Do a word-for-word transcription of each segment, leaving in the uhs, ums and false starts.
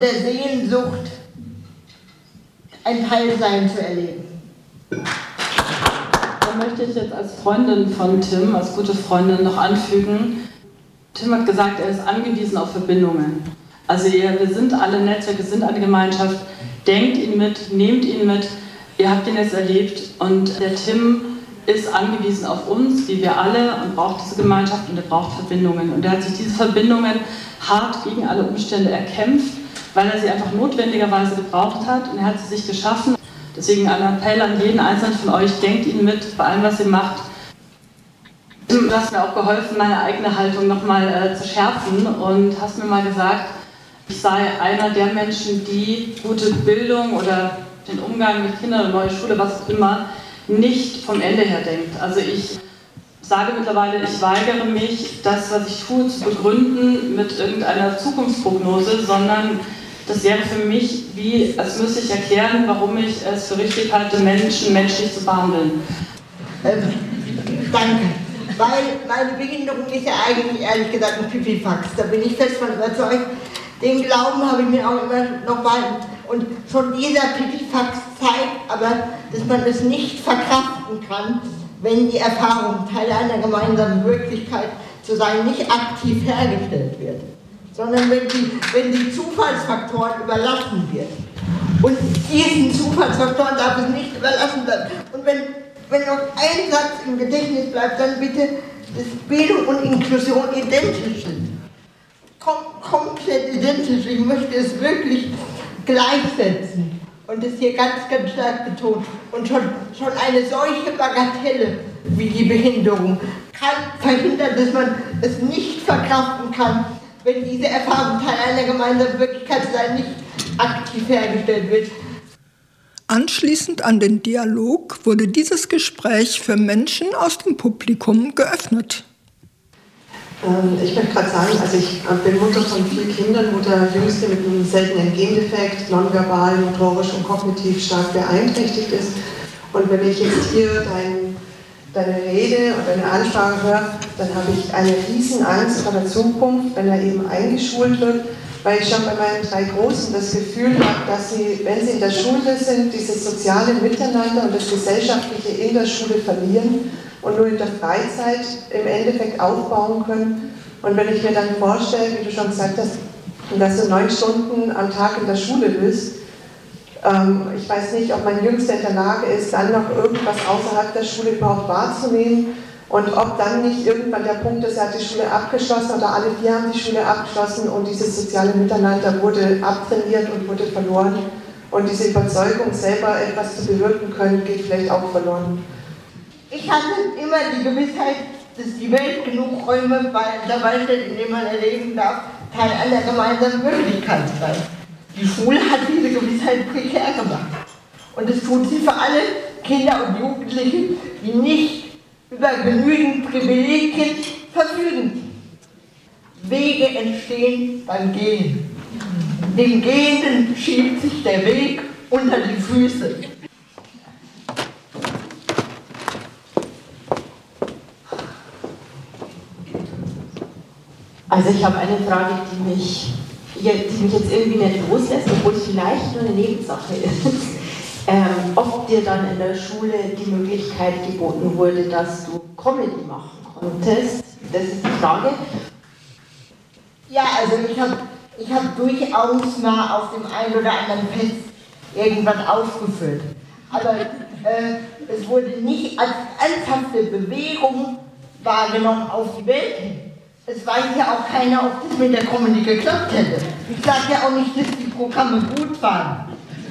der Sehnsucht, ein Teilsein zu erleben. Da möchte ich jetzt als Freundin von Tim, als gute Freundin noch anfügen, Tim hat gesagt, er ist angewiesen auf Verbindungen. Also ihr, wir sind alle Netzwerke, sind eine Gemeinschaft, denkt ihn mit, nehmt ihn mit, ihr habt ihn jetzt erlebt und der Tim ist angewiesen auf uns, wie wir alle, und braucht diese Gemeinschaft und er braucht Verbindungen. Und er hat sich diese Verbindungen hart gegen alle Umstände erkämpft, weil er sie einfach notwendigerweise gebraucht hat und er hat sie sich geschaffen. Deswegen ein Appell an jeden Einzelnen von euch, denkt ihn mit bei allem, was ihr macht. Du hast mir auch geholfen, meine eigene Haltung nochmal äh, zu schärfen und hast mir mal gesagt, ich sei einer der Menschen, die gute Bildung oder den Umgang mit Kindern, eine neue Schule, was auch immer, nicht vom Ende her denkt. Also ich sage mittlerweile, ich weigere mich, das, was ich tue, zu begründen mit irgendeiner Zukunftsprognose, sondern das wäre für mich wie, als müsste ich erklären, warum ich es für richtig halte, Menschen menschlich zu behandeln. Ähm, danke. Weil meine Behinderung ist ja eigentlich, ehrlich gesagt, ein Pipifax. Da bin ich fest von überzeugt. Den Glauben habe ich mir auch immer noch mal. Und schon dieser Pipifax zeigt aber, dass man es nicht verkraften kann, wenn die Erfahrung, Teil einer gemeinsamen Wirklichkeit zu sein, nicht aktiv hergestellt wird, sondern wenn die, wenn die Zufallsfaktoren überlassen wird. Und diesen Zufallsfaktoren darf es nicht überlassen bleiben. Und wenn, wenn noch ein Satz im Gedächtnis bleibt, dann bitte, dass Bildung und Inklusion identisch sind. Kom komplett identisch. Ich möchte es wirklich gleichsetzen und das hier ganz, ganz stark betont. Und schon, schon eine solche Bagatelle wie die Behinderung kann verhindern, dass man es nicht verkraften kann, wenn diese Erfahrung Teil einer gemeinsamen Wirklichkeit sein nicht aktiv hergestellt wird. Anschließend an den Dialog wurde dieses Gespräch für Menschen aus dem Publikum geöffnet. Ich möchte gerade sagen, also ich bin Mutter von vier Kindern, wo der Jüngste mit einem seltenen Gendefekt, nonverbal, motorisch und kognitiv stark beeinträchtigt ist. Und wenn ich jetzt hier dein, deine Rede oder deine Ansprache höre, dann habe ich eine riesen Angst vor der Zukunft, wenn er eben eingeschult wird, weil ich schon bei meinen drei Großen das Gefühl habe, dass sie, wenn sie in der Schule sind, dieses soziale Miteinander und das Gesellschaftliche in der Schule verlieren und nur in der Freizeit im Endeffekt aufbauen können. Und wenn ich mir dann vorstelle, wie du schon gesagt hast, dass du neun Stunden am Tag in der Schule bist, ähm, ich weiß nicht, ob mein Jüngster in der Lage ist, dann noch irgendwas außerhalb der Schule überhaupt wahrzunehmen und ob dann nicht irgendwann der Punkt ist, er hat die Schule abgeschlossen oder alle vier haben die Schule abgeschlossen und dieses soziale Miteinander wurde abtrainiert und wurde verloren und diese Überzeugung, selber etwas zu bewirken können, geht vielleicht auch verloren. Ich hatte immer die Gewissheit, dass die Welt genug Räume dabei stellt, in denen man erleben darf, Teil einer gemeinsamen Wirklichkeit zu sein. Die Schule hat diese Gewissheit prekär gemacht. Und es tut sie für alle Kinder und Jugendliche, die nicht über genügend Privilegien verfügen. Wege entstehen beim Gehen. Dem Gehenden schiebt sich der Weg unter die Füße. Also ich habe eine Frage, die mich, die mich jetzt irgendwie nicht loslässt, obwohl es vielleicht nur eine Nebensache ist. Ähm, ob dir dann in der Schule die Möglichkeit geboten wurde, dass du Comedy machen konntest, das ist die Frage. Ja, also ich habe ich hab durchaus mal auf dem einen oder anderen Fest irgendwas aufgeführt. Aber äh, es wurde nicht als ernsthafte Bewegung wahrgenommen auf die Welt hin. Es weiß ja auch keiner, ob das mit der Comedy geklappt hätte. Ich sage ja auch nicht, dass die Programme gut waren.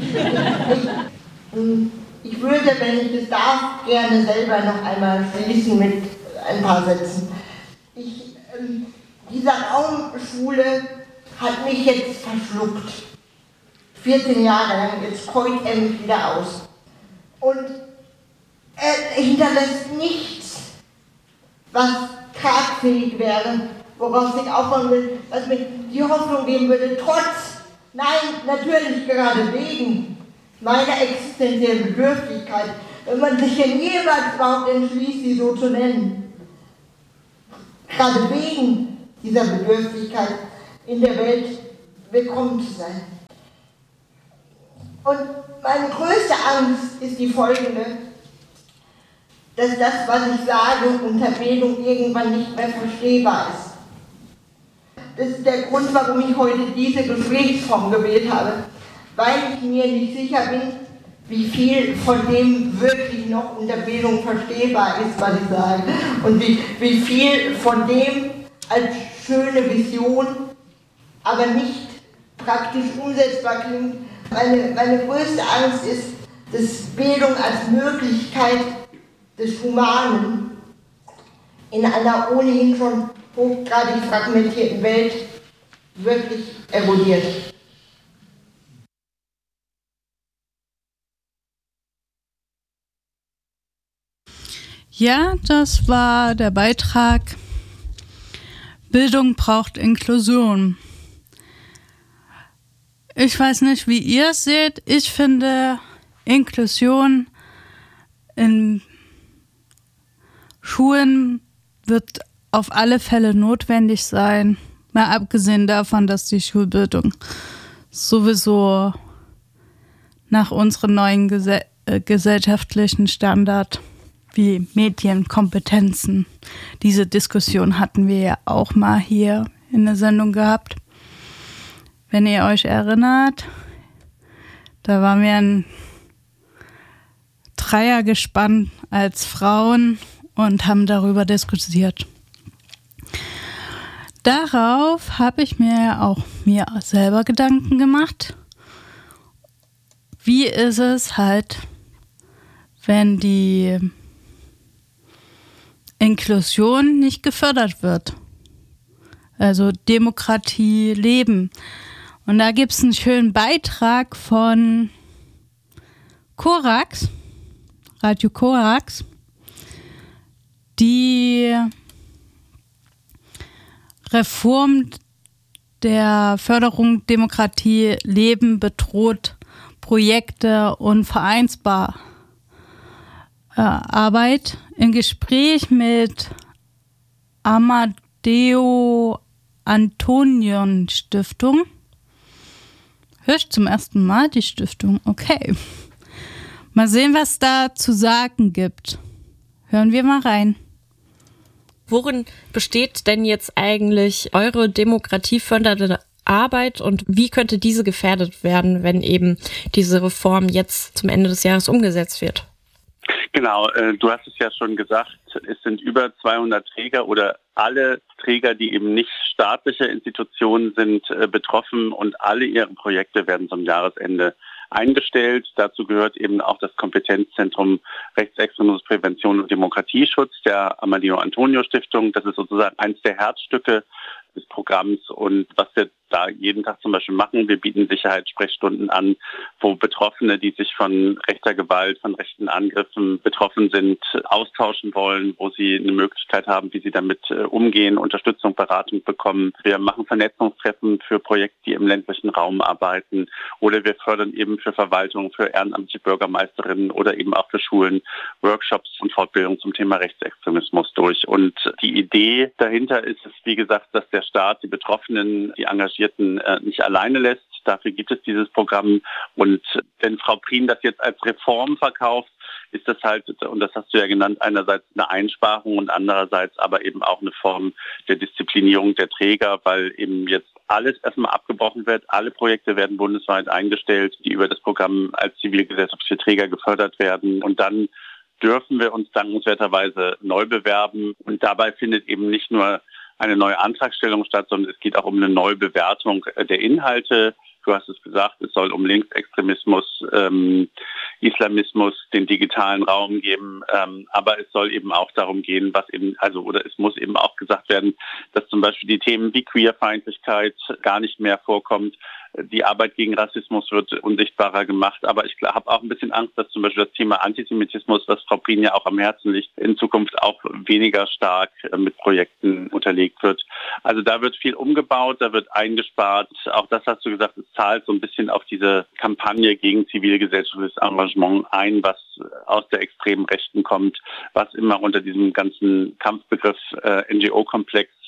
Ich, ich würde, wenn ich das darf, gerne selber noch einmal schließen mit ein paar Sätzen. Ich, ähm, diese Raumschule hat mich jetzt verschluckt. vierzehn Jahre lang, jetzt keult er mich wieder aus. Und er hinterlässt nichts, was tragfähig wäre, worauf ich aufbauen will, was mir die Hoffnung geben würde, trotz, nein, natürlich gerade wegen meiner existenziellen Bedürftigkeit, wenn man sich denn jemals überhaupt entschließt, sie so zu nennen, gerade wegen dieser Bedürftigkeit in der Welt willkommen zu sein. Und meine größte Angst ist die folgende, dass das, was ich sage, unter Bildung irgendwann nicht mehr verstehbar ist. Das ist der Grund, warum ich heute diese Gesprächsform gewählt habe, weil ich mir nicht sicher bin, wie viel von dem wirklich noch unter Bildung verstehbar ist, was ich sage. Und wie, wie viel von dem als schöne Vision, aber nicht praktisch umsetzbar klingt. Meine, meine größte Angst ist, dass Bildung als Möglichkeit des Humanen in einer ohnehin schon hochgradig fragmentierten Welt wirklich erodiert. Ja, das war der Beitrag Bildung braucht Inklusion. Ich weiß nicht, wie ihr es seht. Ich finde, Inklusion in Schulen wird auf alle Fälle notwendig sein. Mal abgesehen davon, dass die Schulbildung sowieso nach unserem neuen Gese- äh, gesellschaftlichen Standard wie Medienkompetenzen. Diese Diskussion hatten wir ja auch mal hier in der Sendung gehabt. Wenn ihr euch erinnert, da waren wir ein Dreiergespann als Frauen und haben darüber diskutiert. Darauf habe ich mir auch mir selber Gedanken gemacht. Wie ist es halt, wenn die Inklusion nicht gefördert wird? Also Demokratie leben. Und da gibt es einen schönen Beitrag von Korax, Radio Korax, die Reform der Förderung Demokratie leben bedroht Projekte und vereinbar äh, Arbeit im Gespräch mit Amadeo Antonion Stiftung. Hör ich zum ersten Mal die Stiftung? Okay. Mal sehen, was da zu sagen gibt. Hören wir mal rein. Worin besteht denn jetzt eigentlich eure demokratiefördernde Arbeit und wie könnte diese gefährdet werden, wenn eben diese Reform jetzt zum Ende des Jahres umgesetzt wird? Genau, äh, du hast es ja schon gesagt, es sind über zweihundert Träger oder alle Träger, die eben nicht staatliche Institutionen sind, äh, betroffen und alle ihre Projekte werden zum Jahresende eingestellt. Dazu gehört eben auch das Kompetenzzentrum Rechtsextremismusprävention und Demokratieschutz der Amadeo Antonio Stiftung. Das ist sozusagen eines der Herzstücke des Programms und was wir da jeden Tag zum Beispiel machen, wir bieten Sicherheitssprechstunden an, wo Betroffene, die sich von rechter Gewalt, von rechten Angriffen betroffen sind, austauschen wollen, wo sie eine Möglichkeit haben, wie sie damit äh, umgehen, Unterstützung, Beratung bekommen. Wir machen Vernetzungstreffen für Projekte, die im ländlichen Raum arbeiten oder wir fördern eben für Verwaltung, für ehrenamtliche Bürgermeisterinnen oder eben auch für Schulen Workshops und Fortbildung zum Thema Rechtsextremismus durch. Und die Idee dahinter ist es, wie gesagt, dass der Staat die Betroffenen, die Engagierten nicht alleine lässt. Dafür gibt es dieses Programm. Und wenn Frau Prien das jetzt als Reform verkauft, ist das halt, und das hast du ja genannt, einerseits eine Einsparung und andererseits aber eben auch eine Form der Disziplinierung der Träger, weil eben jetzt alles erstmal abgebrochen wird. Alle Projekte werden bundesweit eingestellt, die über das Programm als zivilgesellschaftliche Träger gefördert werden. Und dann dürfen wir uns dankenswerterweise neu bewerben. Und dabei findet eben nicht nur eine neue Antragstellung statt, sondern es geht auch um eine Neubewertung der Inhalte. Du hast es gesagt, es soll um Linksextremismus, ähm, Islamismus, den digitalen Raum geben, ähm, aber es soll eben auch darum gehen, was eben, also oder es muss eben auch gesagt werden, dass zum Beispiel die Themen wie Queerfeindlichkeit gar nicht mehr vorkommt. Die Arbeit gegen Rassismus wird unsichtbarer gemacht, aber ich habe auch ein bisschen Angst, dass zum Beispiel das Thema Antisemitismus, was Frau Prien ja auch am Herzen liegt, in Zukunft auch weniger stark mit Projekten unterlegt wird. Also da wird viel umgebaut, da wird eingespart. Auch das hast du gesagt, es zahlt so ein bisschen auf diese Kampagne gegen zivilgesellschaftliches Engagement ein, was aus der extremen Rechten kommt, was immer unter diesem ganzen Kampfbegriff äh, N G O-Komplex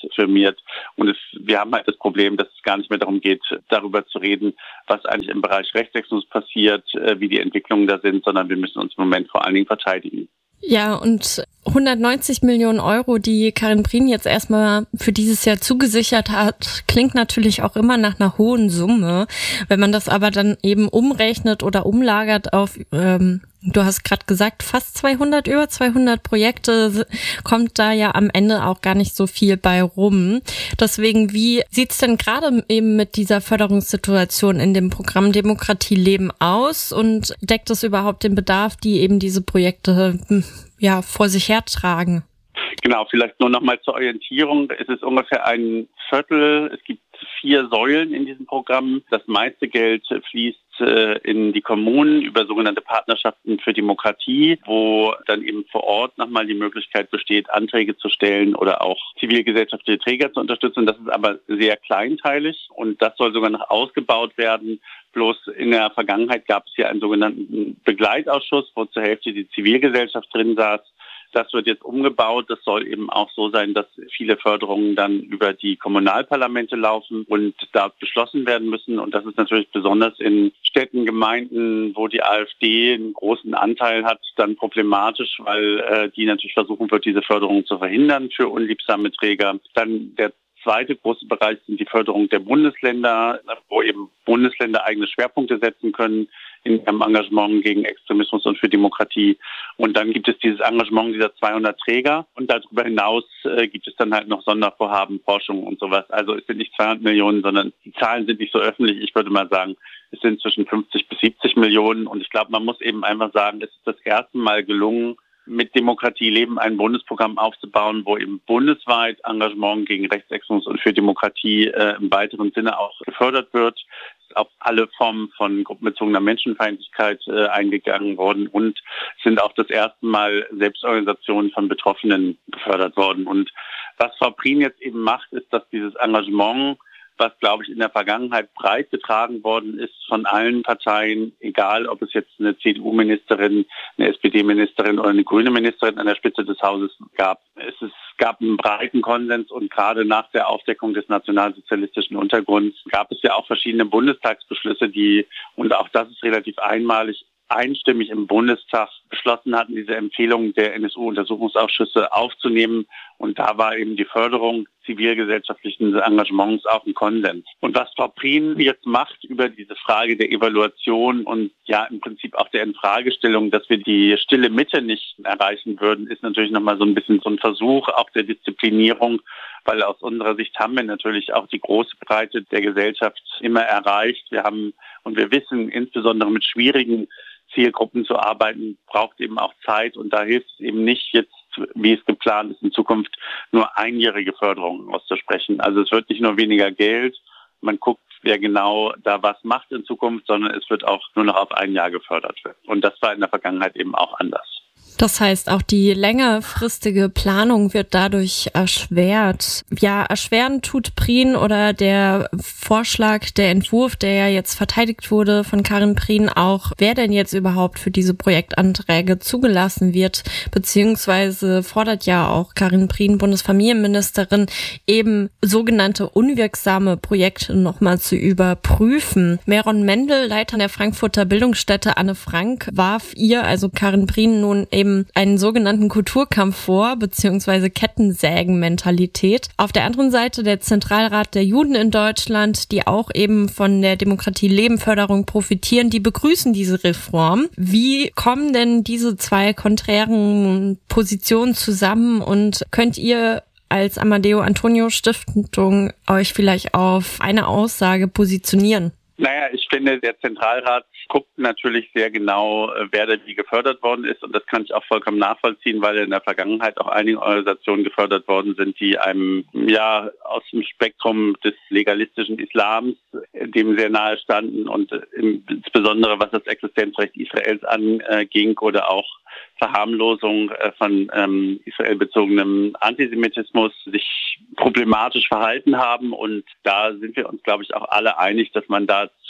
firmiert. Und es, wir haben halt das Problem, dass es gar nicht mehr darum geht, darüber zu reden, was eigentlich im Bereich Rechtsextremismus passiert, wie die Entwicklungen da sind, sondern wir müssen uns im Moment vor allen Dingen verteidigen. Ja, und hundertneunzig Millionen Euro, die Karin Prien jetzt erstmal für dieses Jahr zugesichert hat, klingt natürlich auch immer nach einer hohen Summe. Wenn man das aber dann eben umrechnet oder umlagert auf, ähm, du hast gerade gesagt, fast zweihundert, über zweihundert Projekte, kommt da ja am Ende auch gar nicht so viel bei rum. Deswegen, wie sieht's denn gerade eben mit dieser Förderungssituation in dem Programm Demokratie leben aus und deckt es überhaupt den Bedarf, die eben diese Projekte ja vor sich hertragen? Genau, vielleicht nur noch mal zur Orientierung. Es ist ungefähr ein Viertel. Es gibt vier Säulen in diesem Programm. Das meiste Geld fließt äh, in die Kommunen über sogenannte Partnerschaften für Demokratie, wo dann eben vor Ort nochmal die Möglichkeit besteht, Anträge zu stellen oder auch zivilgesellschaftliche Träger zu unterstützen. Das ist aber sehr kleinteilig und das soll sogar noch ausgebaut werden. Bloß in der Vergangenheit gab es ja einen sogenannten Begleitausschuss, wo zur Hälfte die Zivilgesellschaft drin saß. Das wird jetzt umgebaut. Das soll eben auch so sein, dass viele Förderungen dann über die Kommunalparlamente laufen und da beschlossen werden müssen. Und das ist natürlich besonders in Städten, Gemeinden, wo die AfD einen großen Anteil hat, dann problematisch, weil äh, die natürlich versuchen wird, diese Förderung zu verhindern für unliebsame Träger. Dann der zweite große Bereich sind die Förderung der Bundesländer, wo eben Bundesländer eigene Schwerpunkte setzen können in ihrem Engagement gegen Extremismus und für Demokratie. Und dann gibt es dieses Engagement dieser zweihundert Träger und darüber hinaus äh, gibt es dann halt noch Sondervorhaben, Forschung und sowas. Also es sind nicht zweihundert Millionen, sondern die Zahlen sind nicht so öffentlich. Ich würde mal sagen, es sind zwischen fünfzig bis siebzig Millionen. Und ich glaube, man muss eben einfach sagen, es ist das erste Mal gelungen, mit Demokratie leben ein Bundesprogramm aufzubauen, wo eben bundesweit Engagement gegen Rechtsextremismus und für Demokratie äh, im weiteren Sinne auch gefördert wird. Auf alle Formen von gruppenbezogener Menschenfeindlichkeit äh, eingegangen worden und sind auch das erste Mal Selbstorganisationen von Betroffenen gefördert worden. Und was Frau Prien jetzt eben macht, ist, dass dieses Engagement, was, glaube ich, in der Vergangenheit breit getragen worden ist von allen Parteien, egal ob es jetzt eine C D U-Ministerin, eine S P D-Ministerin oder eine grüne Ministerin an der Spitze des Hauses gab. Es ist, gab einen breiten Konsens und gerade nach der Aufdeckung des nationalsozialistischen Untergrunds gab es ja auch verschiedene Bundestagsbeschlüsse, die, und auch das ist relativ einmalig, einstimmig im Bundestag beschlossen hatten, diese Empfehlungen der N S U-Untersuchungsausschüsse aufzunehmen. Und da war eben die Förderung zivilgesellschaftlichen Engagements auch ein Konsens. Und was Frau Prien jetzt macht über diese Frage der Evaluation und ja im Prinzip auch der Infragestellung, dass wir die stille Mitte nicht erreichen würden, ist natürlich nochmal so ein bisschen so ein Versuch auch der Disziplinierung, weil aus unserer Sicht haben wir natürlich auch die große Breite der Gesellschaft immer erreicht. Wir haben und wir wissen, insbesondere mit schwierigen Zielgruppen zu arbeiten, braucht eben auch Zeit und da hilft es eben nicht jetzt, wie es geplant ist, in Zukunft nur einjährige Förderungen auszusprechen. Also es wird nicht nur weniger Geld, man guckt, wer genau da was macht in Zukunft, sondern es wird auch nur noch auf ein Jahr gefördert werden. Und das war in der Vergangenheit eben auch anders. Das heißt, auch die längerfristige Planung wird dadurch erschwert. Ja, erschweren tut Prien oder der Vorschlag, der Entwurf, der ja jetzt verteidigt wurde von Karin Prien auch, wer denn jetzt überhaupt für diese Projektanträge zugelassen wird, beziehungsweise fordert ja auch Karin Prien, Bundesfamilienministerin, eben sogenannte unwirksame Projekte nochmal zu überprüfen. Meron Mendel, Leiter der Frankfurter Bildungsstätte Anne Frank, warf ihr, also Karin Prien, nun eben einen sogenannten Kulturkampf vor, beziehungsweise Kettensägen-Mentalität. Auf der anderen Seite der Zentralrat der Juden in Deutschland, die auch eben von der Demokratie-Leben-Förderung profitieren, die begrüßen diese Reform. Wie kommen denn diese zwei konträren Positionen zusammen und könnt ihr als Amadeo Antonio Stiftung euch vielleicht auf eine Aussage positionieren? Naja, ich finde, der Zentralrat guckt natürlich sehr genau, wer da wie gefördert worden ist. Und das kann ich auch vollkommen nachvollziehen, weil in der Vergangenheit auch einige Organisationen gefördert worden sind, die einem ja aus dem Spektrum des legalistischen Islams dem sehr nahe standen und insbesondere was das Existenzrecht Israels anging oder auch Verharmlosung von ähm, israelbezogenem Antisemitismus sich problematisch verhalten haben. Und da sind wir uns, glaube ich, auch alle einig, dass man da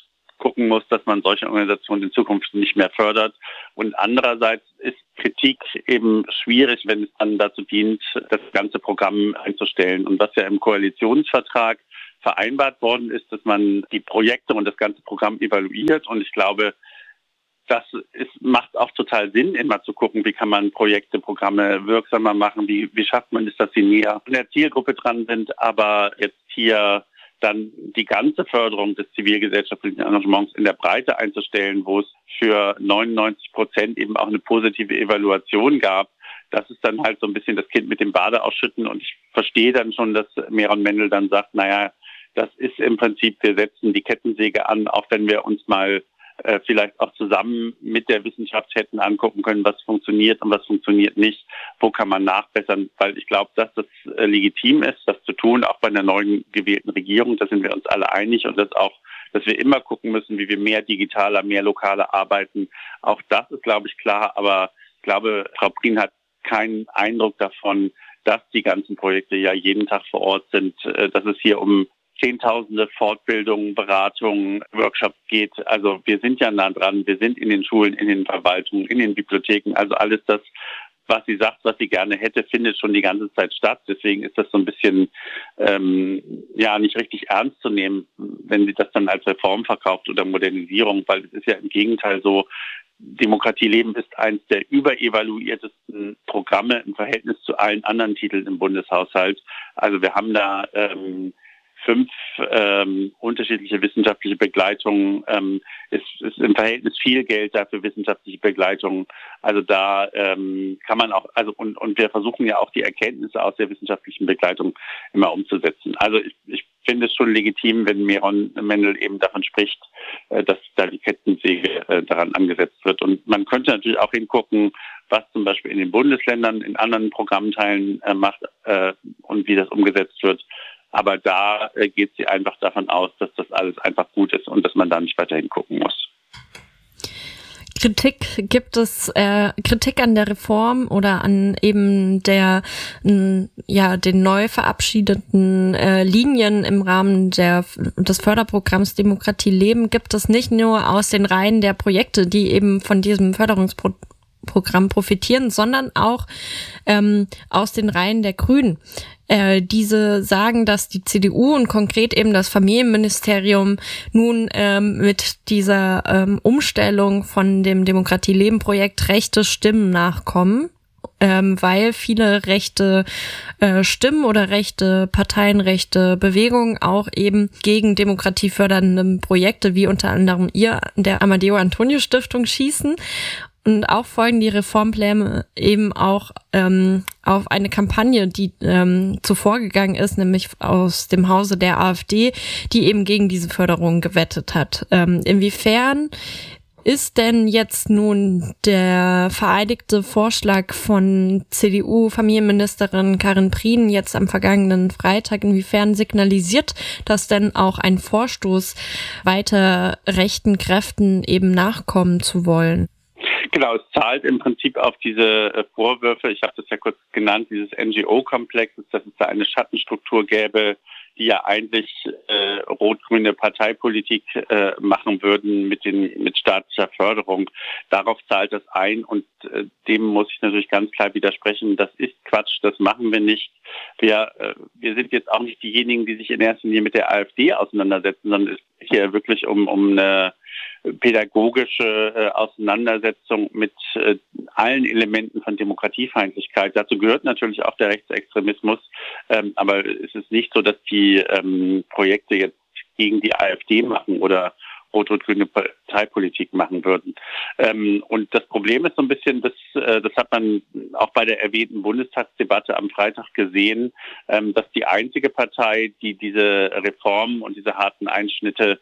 gucken muss, dass man solche Organisationen in Zukunft nicht mehr fördert. Und andererseits ist Kritik eben schwierig, wenn es dann dazu dient, das ganze Programm einzustellen. Und was ja im Koalitionsvertrag vereinbart worden ist, dass man die Projekte und das ganze Programm evaluiert. Und ich glaube, das ist, macht auch total Sinn, immer zu gucken, wie kann man Projekte, Programme wirksamer machen, wie, wie schafft man es, dass sie näher an der Zielgruppe dran sind. Aber jetzt hier dann die ganze Förderung des zivilgesellschaftlichen Engagements in der Breite einzustellen, wo es für neunundneunzig Prozent eben auch eine positive Evaluation gab, das ist dann halt so ein bisschen das Kind mit dem Bade ausschütten. Und ich verstehe dann schon, dass Meron Mendel dann sagt, naja, das ist im Prinzip, wir setzen die Kettensäge an, auch wenn wir uns mal äh, vielleicht auch zusammen mit der Wissenschaft hätten angucken können, was funktioniert und was funktioniert nicht, wo kann man nachbessern, weil ich glaube, dass das äh, legitim ist, das zu tun, auch bei einer neuen gewählten Regierung, da sind wir uns alle einig und das auch, dass wir immer gucken müssen, wie wir mehr digitaler, mehr lokaler arbeiten. Auch das ist, glaube ich, klar, aber ich glaube, Frau Prien hat keinen Eindruck davon, dass die ganzen Projekte ja jeden Tag vor Ort sind, äh, dass es hier um Zehntausende Fortbildungen, Beratungen, Workshops geht. Also wir sind ja nah dran. Wir sind in den Schulen, in den Verwaltungen, in den Bibliotheken. Also alles das, was sie sagt, was sie gerne hätte, findet schon die ganze Zeit statt. Deswegen ist das so ein bisschen ähm, ja nicht richtig ernst zu nehmen, wenn sie das dann als Reform verkauft oder Modernisierung, weil es ist ja im Gegenteil so, Demokratie leben ist eines der überevaluiertesten Programme im Verhältnis zu allen anderen Titeln im Bundeshaushalt. Also wir haben da ähm, fünf ähm, unterschiedliche wissenschaftliche Begleitungen. Ähm, es ist im Verhältnis viel Geld dafür wissenschaftliche Begleitungen. Also da ähm, kann man auch, also und, und wir versuchen ja auch die Erkenntnisse aus der wissenschaftlichen Begleitung immer umzusetzen. Also ich, ich finde es schon legitim, wenn Meron Mendel eben davon spricht, äh, dass da die Kettensäge äh, daran angesetzt wird. Und man könnte natürlich auch hingucken, was zum Beispiel in den Bundesländern, in anderen Programmteilen äh, macht äh, und wie das umgesetzt wird. Aber da äh, geht sie einfach davon aus, dass das alles einfach gut ist und dass man da nicht weiter hingucken muss. Kritik gibt es, äh, Kritik an der Reform oder an eben der, n, ja, den neu verabschiedeten äh, Linien im Rahmen der, des Förderprogramms Demokratie leben, gibt es nicht nur aus den Reihen der Projekte, die eben von diesem Förderungsprogramm profitieren, sondern auch ähm, aus den Reihen der Grünen. Äh, diese sagen, dass die C D U und konkret eben das Familienministerium nun ähm, mit dieser ähm, Umstellung von dem Demokratie-Leben-Projekt rechte Stimmen nachkommen, ähm, weil viele rechte äh, Stimmen oder rechte Parteien, rechte Bewegungen auch eben gegen demokratiefördernde Projekte wie unter anderem ihr der Amadeo Antonio Stiftung schießen. Und auch folgen die Reformpläne eben auch ähm, auf eine Kampagne, die ähm, zuvor gegangen ist, nämlich aus dem Hause der AfD, die eben gegen diese Förderung gewettet hat. Ähm, inwiefern ist denn jetzt nun der vereinigte Vorschlag von C D U-Familienministerin Karin Prien jetzt am vergangenen Freitag, inwiefern signalisiert das denn auch ein Vorstoß, weiter rechten Kräften eben nachkommen zu wollen? Genau, es zahlt im Prinzip auf diese äh, Vorwürfe, ich habe das ja kurz genannt, dieses N G O-Komplexes, dass es da eine Schattenstruktur gäbe, die ja eigentlich äh, rot-grüne Parteipolitik äh, machen würden mit den mit staatlicher Förderung. Darauf zahlt das ein und äh, dem muss ich natürlich ganz klar widersprechen. Das ist Quatsch, das machen wir nicht. Wir, äh, wir sind jetzt auch nicht diejenigen, die sich in erster Linie mit der AfD auseinandersetzen, sondern es ist hier wirklich um, um eine pädagogische äh, Auseinandersetzung mit äh, allen Elementen von Demokratiefeindlichkeit. Dazu gehört natürlich auch der Rechtsextremismus, ähm, aber es ist nicht so, dass die ähm, Projekte jetzt gegen die AfD machen oder rot-rot-grüne Parteipolitik machen würden. Ähm, und das Problem ist so ein bisschen, das, äh, das hat man auch bei der erwähnten Bundestagsdebatte am Freitag gesehen, ähm, dass die einzige Partei, die diese Reformen und diese harten Einschnitte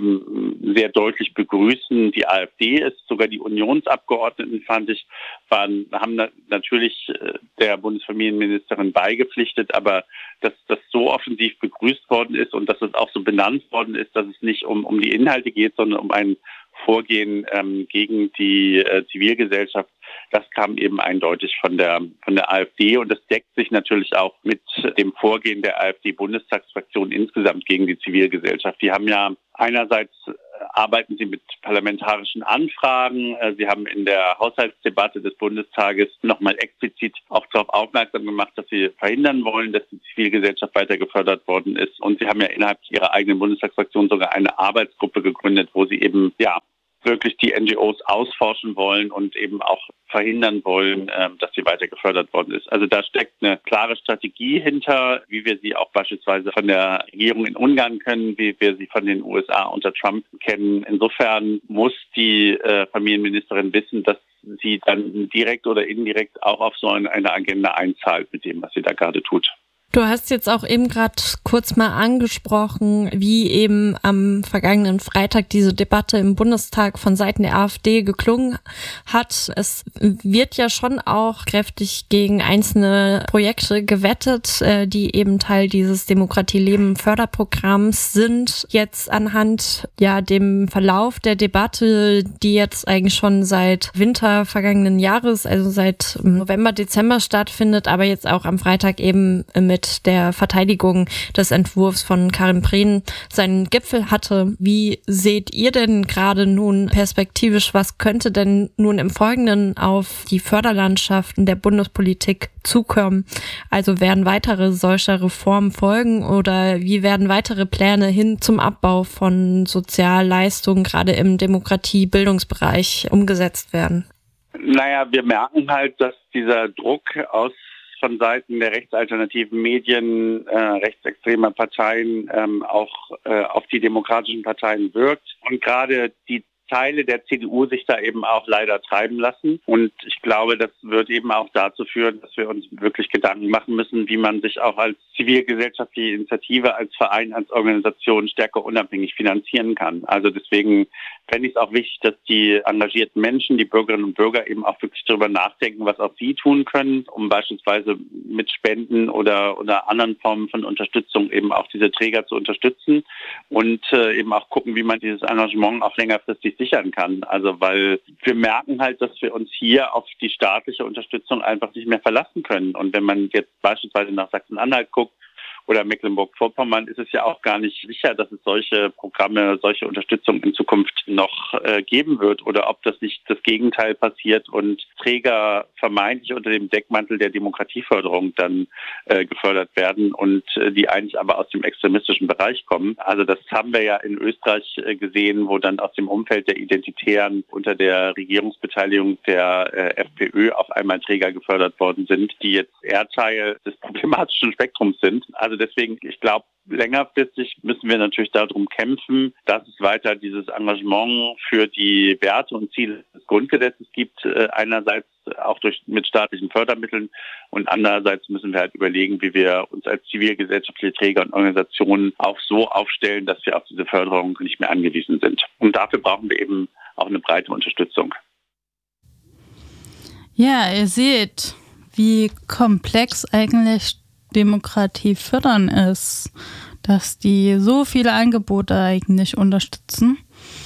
eben sehr deutlich begrüßen, die AfD ist. Sogar die Unionsabgeordneten, fand ich, waren, haben na- natürlich äh, der Bundesfamilienministerin beigepflichtet, aber dass das so offensiv begrüßt worden ist und dass es auch so benannt worden ist, dass es nicht um, um die Inhalte geht, sondern um ein Vorgehen ähm, gegen die äh, Zivilgesellschaft, das kam eben eindeutig von der von der AfD und das deckt sich natürlich auch mit dem Vorgehen der AfD-Bundestagsfraktion insgesamt gegen die Zivilgesellschaft. Die haben ja einerseits arbeiten Sie mit parlamentarischen Anfragen. Sie haben in der Haushaltsdebatte des Bundestages nochmal explizit auch darauf aufmerksam gemacht, dass Sie verhindern wollen, dass die Zivilgesellschaft weiter gefördert worden ist. Und Sie haben ja innerhalb Ihrer eigenen Bundestagsfraktion sogar eine Arbeitsgruppe gegründet, wo Sie eben ja wirklich die N G Os ausforschen wollen und eben auch verhindern wollen, dass sie weiter gefördert worden ist. Also da steckt eine klare Strategie hinter, wie wir sie auch beispielsweise von der Regierung in Ungarn kennen, wie wir sie von den U S A unter Trump kennen. Insofern muss die äh, Familienministerin wissen, dass sie dann direkt oder indirekt auch auf so eine Agenda einzahlt mit dem, was sie da gerade tut. Du hast jetzt auch eben gerade kurz mal angesprochen, wie eben am vergangenen Freitag diese Debatte im Bundestag von Seiten der AfD geklungen hat. Es wird ja schon auch kräftig gegen einzelne Projekte gewettet, die eben Teil dieses Demokratie-Leben-Förderprogramms sind. Jetzt anhand ja dem Verlauf der Debatte, die jetzt eigentlich schon seit Winter vergangenen Jahres, also seit November, Dezember stattfindet, aber jetzt auch am Freitag eben mit der Verteidigung des Entwurfs von Karin Prehn seinen Gipfel hatte. Wie seht ihr denn gerade nun perspektivisch, was könnte denn nun im Folgenden auf die Förderlandschaften der Bundespolitik zukommen? Also werden weitere solcher Reformen folgen oder wie werden weitere Pläne hin zum Abbau von Sozialleistungen gerade im Demokratie-Bildungsbereich umgesetzt werden? Naja, wir merken halt, dass dieser Druck aus von Seiten der rechtsalternativen Medien, äh, rechtsextremer Parteien ähm, auch äh, auf die demokratischen Parteien wirkt und gerade die Teile der C D U sich da eben auch leider treiben lassen. Und ich glaube, das wird eben auch dazu führen, dass wir uns wirklich Gedanken machen müssen, wie man sich auch als zivilgesellschaftliche Initiative, als Verein, als Organisation stärker unabhängig finanzieren kann. Also deswegen fände ich es auch wichtig, dass die engagierten Menschen, die Bürgerinnen und Bürger eben auch wirklich darüber nachdenken, was auch sie tun können, um beispielsweise mit Spenden oder, oder anderen Formen von Unterstützung eben auch diese Träger zu unterstützen und äh, eben auch gucken, wie man dieses Engagement auch längerfristig sichern kann. Also weil wir merken halt, dass wir uns hier auf die staatliche Unterstützung einfach nicht mehr verlassen können. Und wenn man jetzt beispielsweise nach Sachsen-Anhalt guckt oder Mecklenburg-Vorpommern, ist es ja auch gar nicht sicher, dass es solche Programme, solche Unterstützung in Zukunft noch äh, geben wird oder ob das nicht das Gegenteil passiert und Träger vermeintlich unter dem Deckmantel der Demokratieförderung dann äh, gefördert werden und äh, die eigentlich aber aus dem extremistischen Bereich kommen. Also das haben wir ja in Österreich äh, gesehen, wo dann aus dem Umfeld der Identitären unter der Regierungsbeteiligung der äh, FPÖ auf einmal Träger gefördert worden sind, die jetzt eher Teil des problematischen Spektrums sind. Also deswegen, ich glaube, längerfristig müssen wir natürlich darum kämpfen, dass es weiter dieses Engagement für die Werte und Ziele des Grundgesetzes gibt, äh, einerseits auch durch mit staatlichen Fördermitteln und andererseits müssen wir halt überlegen, wie wir uns als zivilgesellschaftliche Träger und Organisationen auch so aufstellen, dass wir auf diese Förderung nicht mehr angewiesen sind. Und dafür brauchen wir eben auch eine breite Unterstützung. Ja, ihr seht, wie komplex eigentlich Demokratie fördern ist, dass die so viele Angebote eigentlich unterstützen.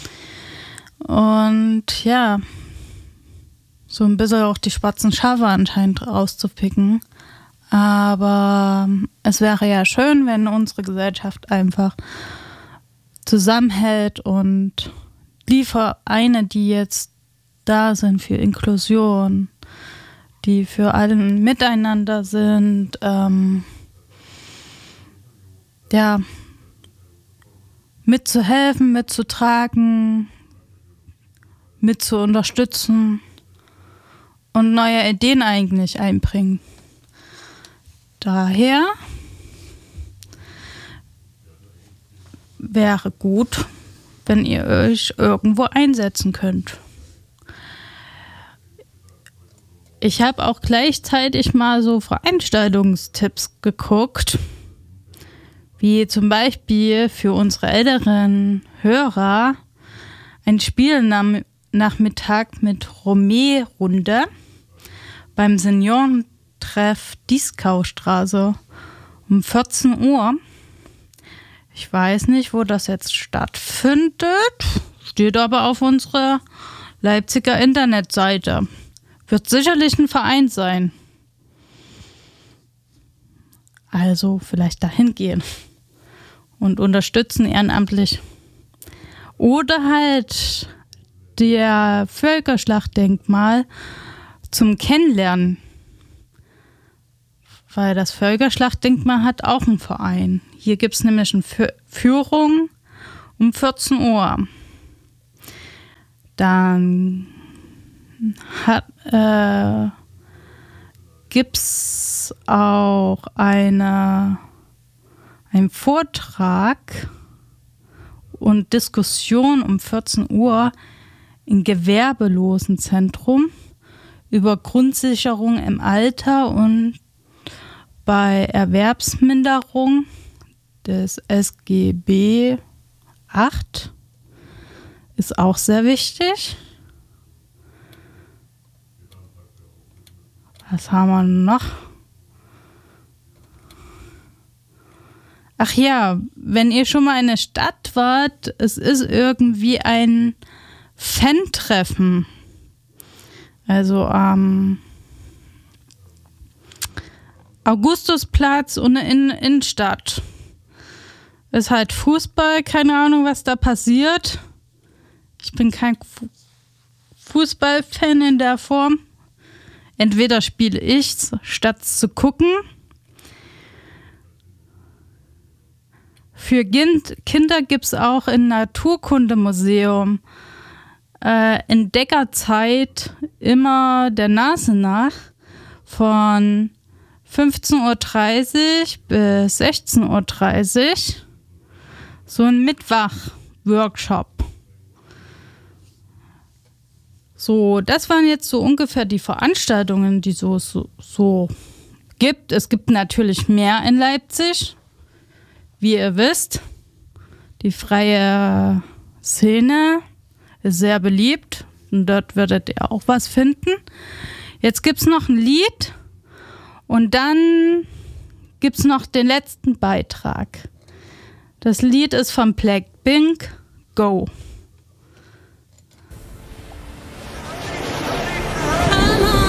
Und ja, so ein bisschen auch die schwarzen Schafe anscheinend rauszupicken. Aber es wäre ja schön, wenn unsere Gesellschaft einfach zusammenhält und die Vereine, die jetzt da sind für Inklusion, die für allen miteinander sind, ähm, ja, mitzuhelfen, mitzutragen, mit zu unterstützen und neue Ideen eigentlich einbringen. Daher wäre gut, wenn ihr euch irgendwo einsetzen könnt. Ich habe auch gleichzeitig mal so Veranstaltungstipps geguckt, wie zum Beispiel für unsere älteren Hörer ein Spielnachmittag mit Romé-Runde beim Seniorentreff Dieskaustraße um vierzehn Uhr. Ich weiß nicht, wo das jetzt stattfindet, steht aber auf unserer Leipziger Internetseite. Wird sicherlich ein Verein sein. Also vielleicht dahin gehen und unterstützen ehrenamtlich. Oder halt der Völkerschlachtdenkmal zum Kennenlernen. Weil das Völkerschlachtdenkmal hat auch einen Verein. Hier gibt es nämlich eine Führung um vierzehn Uhr. Dann hat, äh, gibt es auch eine, einen Vortrag und Diskussion um vierzehn Uhr im Gewerbelosenzentrum über Grundsicherung im Alter und bei Erwerbsminderung des S G B acht ist auch sehr wichtig. Was haben wir noch? Ach ja, wenn ihr schon mal in der Stadt wart, es ist irgendwie ein Fan-Treffen. Also am Augustusplatz und in der Innenstadt. Ist halt Fußball, keine Ahnung, was da passiert. Ich bin kein Fußballfan in der Form. Entweder spiele ich statt zu gucken. Für Kinder gibt es auch im Naturkundemuseum äh, Entdeckerzeit immer der Nase nach von fünfzehn Uhr dreißig bis sechzehn Uhr dreißig. So ein Mittwoch-Workshop. So, das waren jetzt so ungefähr die Veranstaltungen, die so, so, so gibt. Es gibt natürlich mehr in Leipzig. Wie ihr wisst, die freie Szene ist sehr beliebt und dort werdet ihr auch was finden. Jetzt gibt es noch ein Lied und dann gibt es noch den letzten Beitrag. Das Lied ist von Blackpink, Go.